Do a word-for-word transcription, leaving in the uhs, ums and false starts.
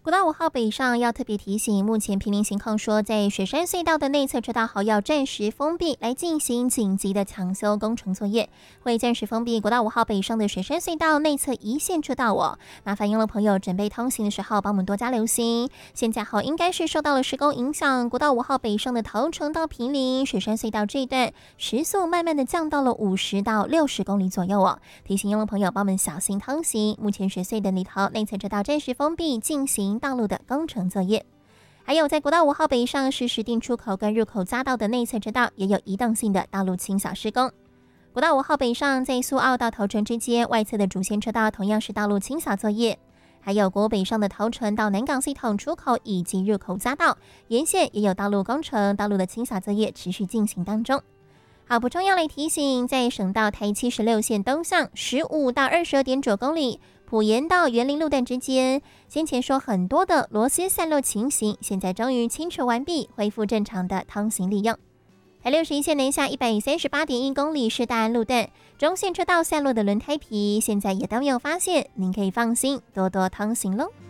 国道五号北上要特别提醒，目前平林情况说，在雪山隧道的内侧车道好要暂时封闭，来进行紧急的抢修工程作业，会暂时封闭国道五号北上的雪山隧道内侧一线车道哦。麻烦用路朋友准备通行的时候，帮我们多加留心。现在好应该是受到了施工影响，国道五号北上的桃城到平林雪山隧道这一段时速慢慢的降到了五十到六十公里左右哦。提醒用路朋友帮我们小心通行。目前雪隧的里头内侧车道暂时封闭，进行道路的工程作业。还有在国道五号北上是石碇出口跟入口匝道的内侧车道也有移动性的道路清扫施工。国道五号北上在苏澳到头城之间外侧的主线车道同样是道路清扫作业。还有国北上的头城到南港系统出口以及入口匝道沿线也有道路工程，道路的清扫作业持续进行当中。好，补充要来提醒，在省道台七十六线东向十五到二十二点九公里埔盐到园林路段之间，先前说很多的螺丝散落情形，现在终于清除完毕，恢复正常的通行利用。台六十一线南下一百三十八点一公里是大安路段，中线车道散落的轮胎皮现在也都没有发现，您可以放心多多通行喽。